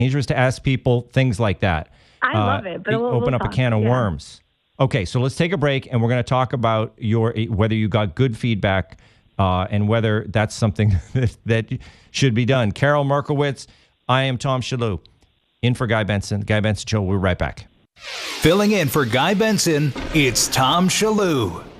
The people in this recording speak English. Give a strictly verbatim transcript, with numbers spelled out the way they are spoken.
dangerous to ask people things like that. I uh, love it, but we'll, open we'll up talk. a can of yeah. worms. Okay, so let's take a break, and we're going to talk about your whether you got good feedback uh, and whether that's something that, that should be done. Carol Markowitz, I am Tom Shillue, in for Guy Benson. Guy Benson Show, we'll be right back. Filling in for Guy Benson, it's Tom Shillue.